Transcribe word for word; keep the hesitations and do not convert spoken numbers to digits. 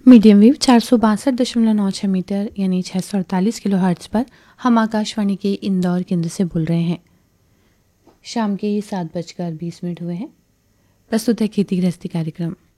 Medium wave चार सौ बासठ दशमलव नौ छः मीटर यानी छः सौ अड़तालीस किलो हर्ट्ज पर हम आकाशवाणी के इंदौर केंद्र से बोल रहे हैं। शाम के सात बजकर बीस मिनट हुए हैं। प्रस्तुत है खेती गृहस्थी कार्यक्रम।